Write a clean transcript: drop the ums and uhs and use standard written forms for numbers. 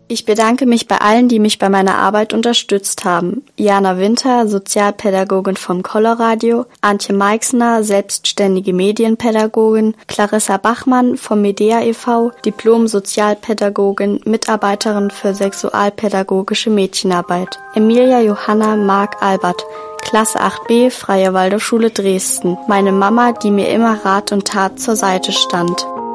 Ich bedanke mich bei allen, die mich bei meiner Arbeit unterstützt haben. Jana Winter, Sozialpädagogin vom Color-Radio, Antje Meixner, selbstständige Medienpädagogin, Clarissa Bachmann vom Medea e.V., Diplom-Sozialpädagogin, Mitarbeiterin für sexualpädagogische Mädchenarbeit, Emilia Johanna Mark Albert, Klasse 8b, Freie Waldorfschule Dresden. Meine Mama, die mir immer Rat und Tat zur Seite stand.